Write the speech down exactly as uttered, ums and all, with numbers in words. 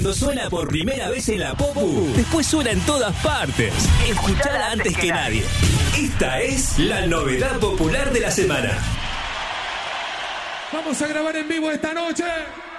Cuando suena por primera vez en la Popu, después suena en todas partes. Escuchala antes que nadie. Esta es la novedad popular de la semana. Vamos a grabar en vivo esta noche.